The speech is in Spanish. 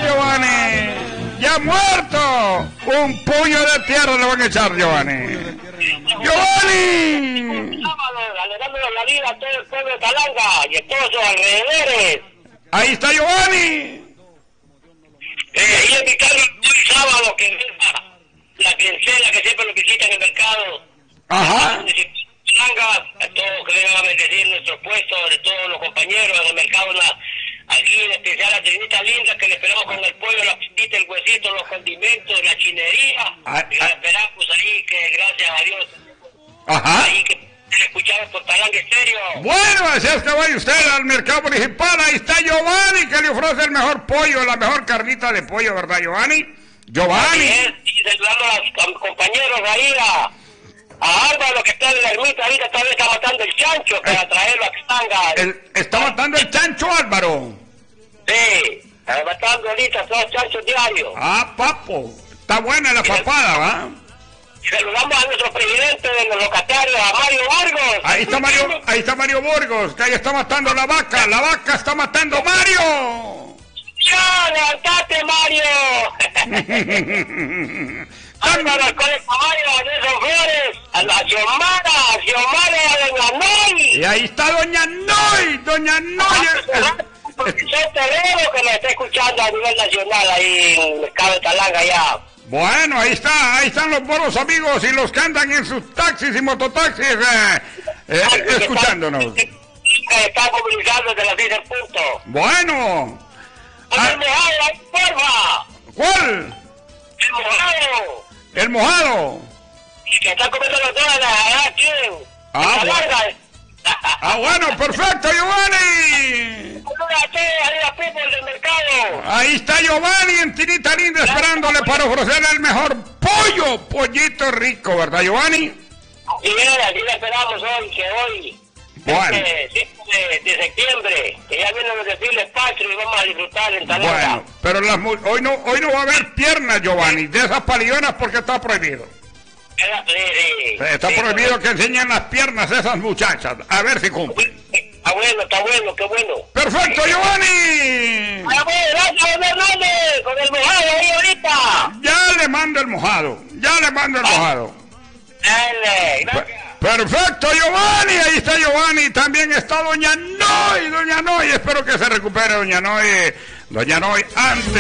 Giovanni. Ya muerto. Un puño de tierra le van a echar, Giovanni. Giovanni. Alegándole la vida a todo el pueblo de Talanga y a todos sus alrededores. Ahí está Giovanni. Y invitarlo el sábado que la clientela que siempre lo visita en el mercado. Ajá. A todos que vengan a bendecir nuestros puestos, de todos los compañeros en el mercado, aquí en especial a Trinita Linda, que le esperamos con el pollo, la pistita, el huesito, los condimentos, la chinería. Y la esperamos ahí, que gracias a Dios. Ajá. Ahí que escuchamos por Talanga Estéreo. Bueno, así es que vaya usted al mercado municipal. Ahí está Giovanni, que le ofrece el mejor pollo, la mejor carnita de pollo, ¿verdad, Giovanni? Giovanni. Y saludando a los compañeros ahí, a Álvaro, que está en la ermita, ahí que todavía está matando el chancho para traerlo a Xanga. ¿Está matando el chancho, Álvaro? Sí, está matando ahorita todos los chanchos diarios. Ah, papo, está buena la papada, ¿va? Saludamos a nuestro presidente de los locatarios, a Mario Burgos. Ahí está Mario Burgos, que ahí está matando la vaca está matando Mario. ¡Ya, levantate, Mario! Álvaro, al Cole Caballo, a Nelson Flores, a la Xiomara de Doña Noy. Y ahí está Doña Noy. Vicente Herrero, que nos está escuchando a nivel nacional ahí en el mercado de Talanga ya. Bueno, ahí están los buenos amigos y los que andan en sus taxis y mototaxis escuchándonos. Están movilizando desde las 10 del punto. Bueno. El mojado, ahí, porfa. ¿Cuál? El mojado. El mojado. Que está comiendo los dólares aquí en Talanga. Bueno, perfecto, Giovanni. Del mercado. Ahí está Giovanni en Tinita Linda esperándole para ofrecerle el mejor pollito rico, ¿verdad, Giovanni? Y mira, aquí le esperamos hoy, bueno. 5 de septiembre, que ya vienen los desfiles patrios y vamos a disfrutar en Talanga. Bueno, pero hoy no va a haber piernas, Giovanni, de esas palillonas porque está prohibido. Está prohibido que enseñen las piernas a esas muchachas. A ver si cumplen. Está bueno, qué bueno. ¡Perfecto, Giovanni! Gracias, Hernández, con el mojado ahí ahorita. Ya le mando el mojado. Dale, gracias. Perfecto, Giovanni. Ahí está Giovanni. También está Doña Noy. Espero que se recupere Doña Noy. Antes.